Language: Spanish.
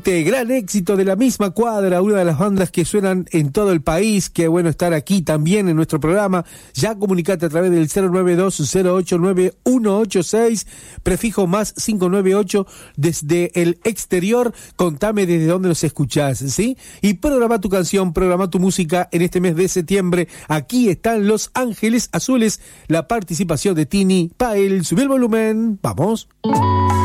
Gran éxito de La Misma Cuadra, una de las bandas que suenan en todo el país. Qué bueno estar aquí también en nuestro programa. Ya comunicate a través del 092-089-186, prefijo más 598 desde el exterior. Contame desde dónde nos escuchás, ¿sí? Y programa tu canción, programa tu música en este mes de septiembre. Aquí están Los Ángeles Azules, la participación de Tini Pael. Subí el volumen, vamos.